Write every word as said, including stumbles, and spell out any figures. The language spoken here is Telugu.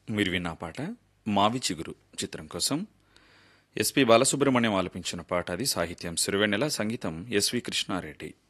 మీరు విన్న పాట మావి చిగురు చిత్రం కోసం ఎస్పి బాలసుబ్రహ్మణ్యం ఆలపించిన పాట. అది సాహిత్యం సిరివెన్నెల, సంగీతం ఎస్వి కృష్ణారెడ్డి.